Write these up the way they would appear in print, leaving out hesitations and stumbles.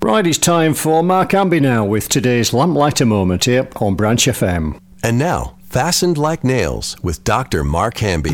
Right, it's time for Mark Amby now with today's Lamplighter Moment here on Branch FM. And now, Fastened Like Nails with Dr. Mark Hamby.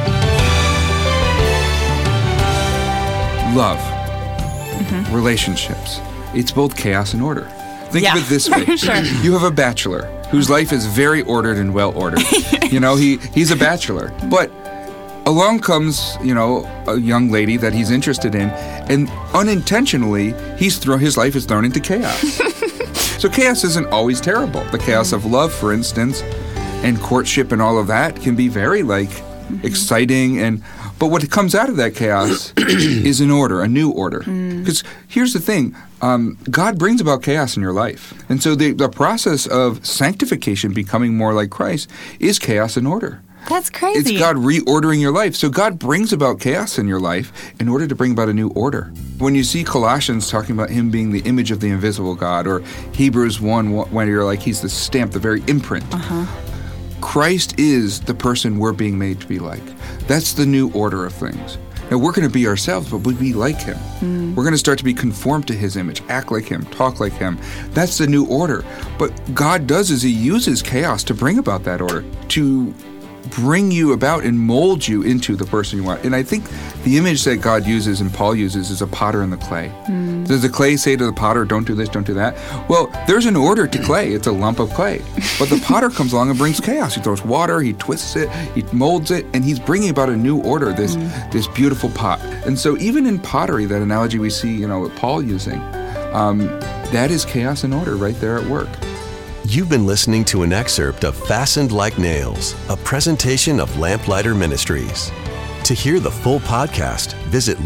Love. Relationships. It's both chaos and order. Think of it this way. Sure. You have a bachelor whose life is very ordered and well ordered. He's a bachelor. But along comes, a young lady that he's interested in, and unintentionally, his life is thrown into chaos. So chaos isn't always terrible. The chaos of love, for instance, and courtship and all of that can be very, exciting. But what comes out of that chaos is an order, a new order. Because here's the thing. God brings about chaos in your life. And so the process of sanctification, becoming more like Christ, is chaos and order. That's crazy. It's God reordering your life. So God brings about chaos in your life in order to bring about a new order. When you see Colossians talking about him being the image of the invisible God, or Hebrews 1, when you're like, he's the stamp, the very imprint. Christ is the person we're being made to be like. That's the new order of things. Now, we're going to be ourselves, but we'll be like him. We're going to start to be conformed to his image, act like him, talk like him. That's the new order. But God does is he uses chaos to bring about that order, to bring you about and mold you into the person you want. And I think the image that God uses and Paul uses is a potter and the clay. Does the clay say to the potter, don't do this, don't do that? Well, there's an order to clay. It's a lump of clay. But the potter comes along and brings chaos. He throws water, he twists it, he molds it, and he's bringing about a new order, this beautiful pot. And so even in pottery, that analogy we see, Paul using, that is chaos and order right there at work. You've been listening to an excerpt of Fastened Like Nails, a presentation of Lamplighter Ministries. To hear the full podcast, visit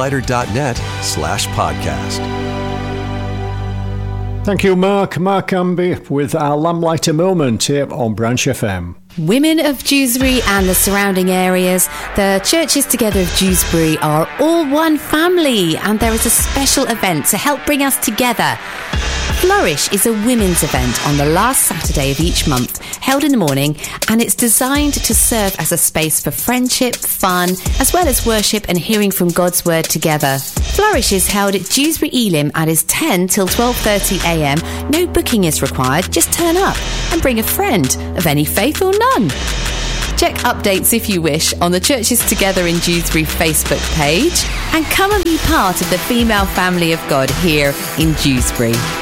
lamplighter.net/podcast. Thank you, Mark. Mark Amby with our Lamplighter Moment here on Branch FM. Women of Dewsbury and the surrounding areas, the Churches Together of Dewsbury are all one family, and there is a special event to help bring us together. Flourish is a women's event on the last Saturday of each month, held in the morning, and it's designed to serve as a space for friendship, fun, as well as worship and hearing from God's Word together. Flourish is held at Dewsbury Elim and is 10 till 12:30am. No booking is required, just turn up and bring a friend of any faith or none. Check updates if you wish on the Churches Together in Dewsbury Facebook page, and come and be part of the female family of God here in Dewsbury.